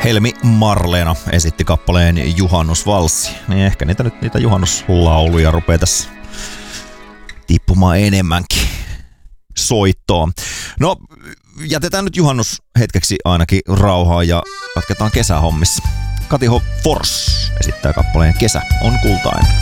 Helmi Marleena esitti kappaleen Juhannusvalssi. Niin ehkä niitä juhannuslauluja rupeaa tässä tippumaan enemmänkin soittoon. No, jätetään nyt juhannus hetkeksi ainakin rauhaa ja jatketaan kesähommissa. Kati Forss esittää kappaleen Kesä on kultainen.